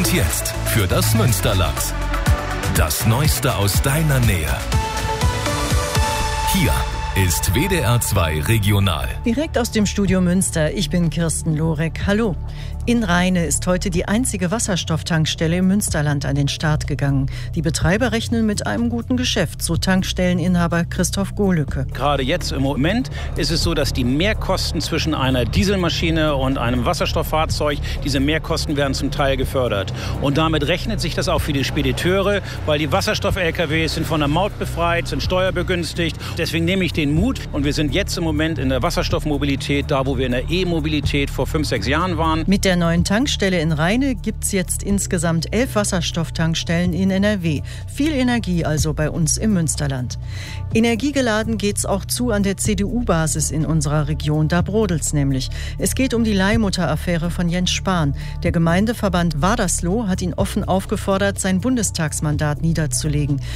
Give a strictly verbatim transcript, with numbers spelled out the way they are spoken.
Und jetzt für das Münsterland. Das Neueste aus deiner Nähe. Hier ist W D R zwei Regional. Direkt aus dem Studio Münster. Ich bin Kirsten Lorek. Hallo. In Rheine ist heute die einzige Wasserstofftankstelle im Münsterland an den Start gegangen. Die Betreiber rechnen mit einem guten Geschäft, so Tankstelleninhaber Christoph Gohlücke. Gerade jetzt im Moment ist es so, dass die Mehrkosten zwischen einer Dieselmaschine und einem Wasserstofffahrzeug, diese Mehrkosten werden zum Teil gefördert. Und damit rechnet sich das auch für die Spediteure, weil die Wasserstoff-L K Ws sind von der Maut befreit, sind steuerbegünstigt. Deswegen nehme ich den Mut und wir sind jetzt im Moment in der Wasserstoffmobilität, da wo wir in der E-Mobilität vor fünf, sechs Jahren waren. Mit der neuen Tankstelle in Rheine gibt es jetzt insgesamt elf Wasserstofftankstellen in N R W. Viel Energie also bei uns im Münsterland. Energiegeladen geht's auch zu an der C D U-Basis in unserer Region. Da brodelt's nämlich. Es geht um die Leihmutter-Affäre von Jens Spahn. Der Gemeindeverband Wadersloh hat ihn offen aufgefordert, sein Bundestagsmandat niederzulegen.